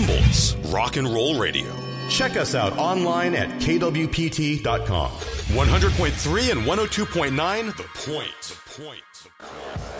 Humble's Rock and Roll Radio. Check us out online at kwpt.com. 100.3 and 102.9, The Point.